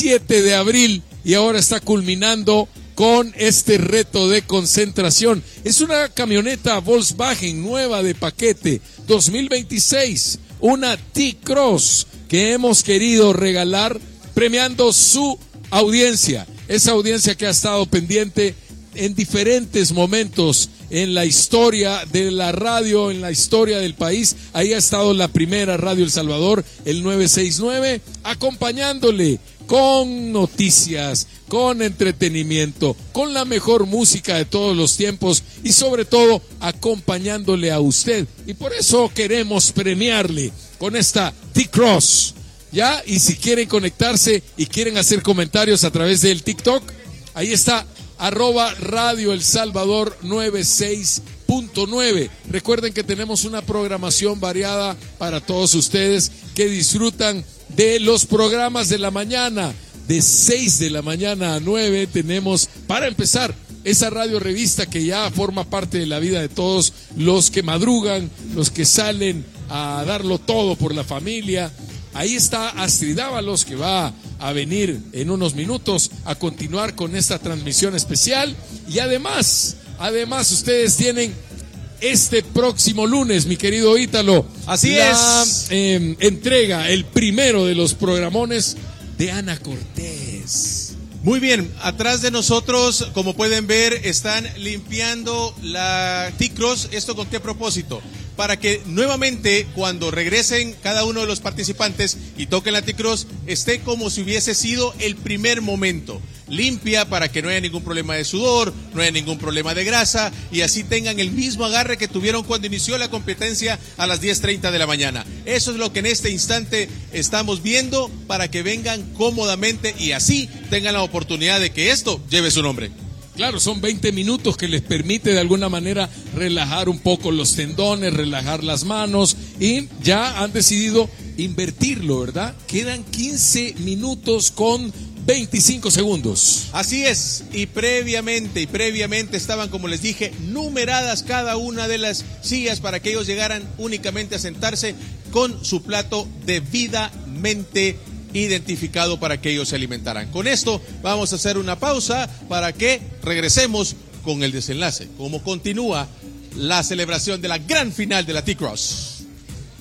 7 de abril y ahora está culminando con este reto de concentración. Es una camioneta Volkswagen nueva de paquete 2026, una T-Cross que hemos querido regalar premiando su audiencia, esa audiencia que ha estado pendiente en diferentes momentos en la historia de la radio, en la historia del país. Ahí ha estado la primera Radio El Salvador, el 969, acompañándole con noticias, con entretenimiento, con la mejor música de todos los tiempos y sobre todo acompañándole a usted. Y por eso queremos premiarle con esta T-Cross. ¿Ya? Y si quieren conectarse y quieren hacer comentarios a través del TikTok, ahí está, @Radio El Salvador 96.9. Recuerden que tenemos una programación variada para todos ustedes que disfrutan de los programas de la mañana. De 6 de la mañana a 9 tenemos, para empezar, esa radio revista que ya forma parte de la vida de todos los que madrugan, los que salen a darlo todo por la familia. Ahí está Astrid Ábalos, que va a venir en unos minutos a continuar con esta transmisión especial. Y además ustedes tienen este próximo lunes, mi querido Ítalo, así es, entrega, el primero de los programones de Ana Cortés. Muy bien, atrás de nosotros, como pueden ver, están limpiando la T-Cross. ¿Esto con qué propósito? Para que nuevamente, cuando regresen cada uno de los participantes y toquen la T-Cross, esté como si hubiese sido el primer momento. Limpia, para que no haya ningún problema de sudor, no haya ningún problema de grasa, y así tengan el mismo agarre que tuvieron cuando inició la competencia a las 10:30 de la mañana. Eso es lo que en este instante estamos viendo, para que vengan cómodamente y así tengan la oportunidad de que esto lleve su nombre. Claro, son 20 minutos que les permite de alguna manera relajar un poco los tendones, relajar las manos, y ya han decidido invertirlo, ¿verdad? Quedan 15 minutos con 25 segundos. Así es, y previamente estaban, como les dije, numeradas cada una de las sillas para que ellos llegaran únicamente a sentarse con su plato debidamente identificado para que ellos se alimentaran. Con esto vamos a hacer una pausa para que regresemos con el desenlace, cómo continúa la celebración de la gran final de la T-Cross.